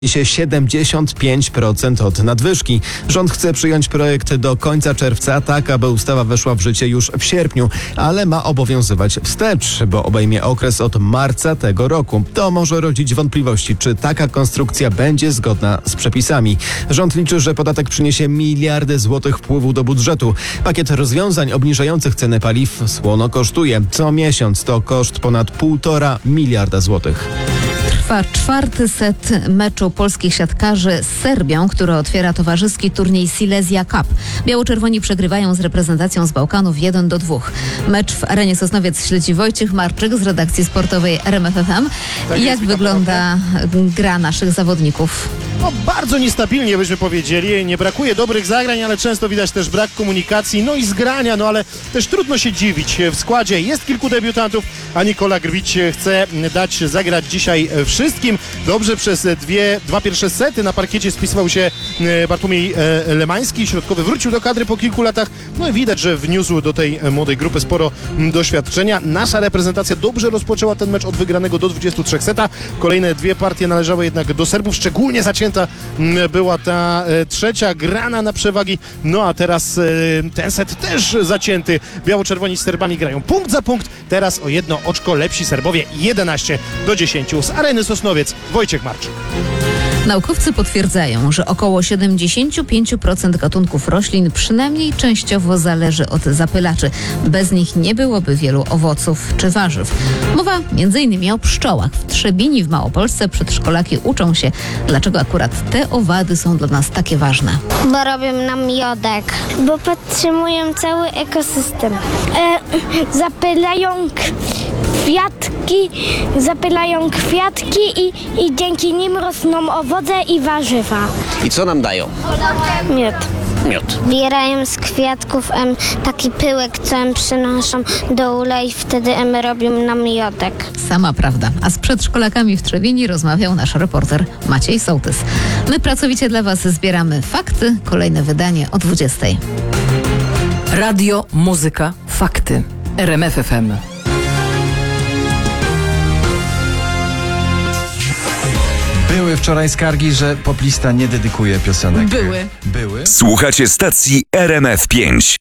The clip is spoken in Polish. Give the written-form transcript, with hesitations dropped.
się 75% od nadwyżki. Rząd chce przyjąć projekt do końca czerwca, tak aby ustawa weszła w życie już w sierpniu, ale ma obowiązywać wstecz, bo obejmie okres od marca tego roku. To może rodzić wątpliwości, czy taka konstrukcja będzie zgodna z przepisami. Rząd liczy, że podatek przyniesie miliardy złotych wpływu do budżetu. Pakiet rozwiązań obniżających ceny paliw słono kosztuje. Co miesiąc to koszt ponad 1,5 miliarda złotych. Trwa czwarty set meczu polskich siatkarzy z Serbią, który otwiera towarzyski turniej Silesia Cup. Biało-czerwoni przegrywają z reprezentacją z Bałkanów 1-2. Mecz w arenie Sosnowiec śledzi Wojciech Marczyk z redakcji sportowej RMF FM. Jak wygląda gra naszych zawodników? No, bardzo niestabilnie byśmy powiedzieli. Nie brakuje dobrych zagrań, ale często widać też brak komunikacji, no i zgrania, no ale też trudno się dziwić. W składzie jest kilku debiutantów, a Nikola Grbić chce dać zagrać dzisiaj wszystkim. Dobrze przez dwa pierwsze sety na parkiecie spisywał się Bartłomiej Lemański. Środkowy wrócił do kadry po kilku latach. No i widać, że wniósł do tej młodej grupy sporo doświadczenia. Nasza reprezentacja dobrze rozpoczęła ten mecz od wygranego do 23 seta. Kolejne dwie partie należały jednak do Serbów. Szczególnie zacięta była ta trzecia, grana na przewagi. No a teraz ten set też zacięty. Biało-czerwoni z Serbami grają punkt za punkt. Teraz o jedno oczko lepsi Serbowie. 11-10 z areny Sosnowiec. Wojciech Marczyk. Naukowcy potwierdzają, że około 75% gatunków roślin przynajmniej częściowo zależy od zapylaczy. Bez nich nie byłoby wielu owoców czy warzyw. Mowa m.in. o pszczołach. W Trzebini w Małopolsce przedszkolaki uczą się, dlaczego akurat te owady są dla nas takie ważne. Bo robią nam miodek. Bo podtrzymują cały ekosystem. Zapylają kwiatki i dzięki nim rosną owoce i warzywa. I co nam dają? Miód. Miód. Zbierają z kwiatków taki pyłek, co przynoszą do ula i wtedy robią nam miodek. Sama prawda. A z przedszkolakami w Trzebini rozmawiał nasz reporter Maciej Sołtys. My pracowicie dla Was zbieramy fakty. Kolejne wydanie o 20. Radio, muzyka, fakty. RMF FM. Były wczoraj skargi, że poplista nie dedykuje piosenek. Były. Były? Słuchacie stacji RMF 5.